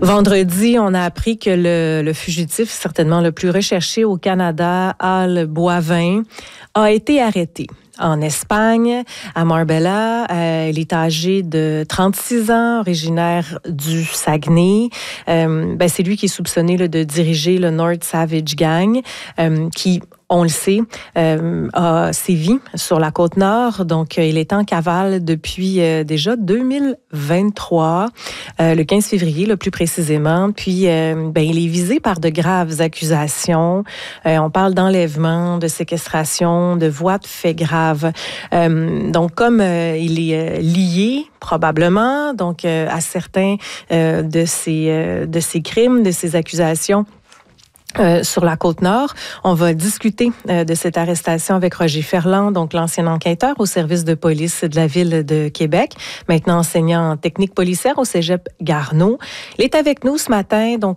Vendredi, on a appris que le fugitif, certainement le plus recherché au Canada, Al Boivin, a été arrêté en Espagne, à Marbella. Il est âgé de 36 ans, originaire du Saguenay. C'est lui qui est soupçonné de diriger le North Savage Gang, qui, on le sait, a sévi sur la Côte-Nord. Donc, il est en cavale depuis déjà 2023, le 15 février, plus précisément. Puis, il est visé par de graves accusations. On parle d'enlèvement, de séquestration, de voies de faits graves. Donc, comme il est lié, probablement, donc à certains de ces crimes, de ces accusations, sur la Côte-Nord. On va discuter de cette arrestation avec Roger Ferland, donc l'ancien enquêteur au service de police de la Ville de Québec, maintenant enseignant en technique policière au Cégep Garneau. Il est avec nous ce matin, donc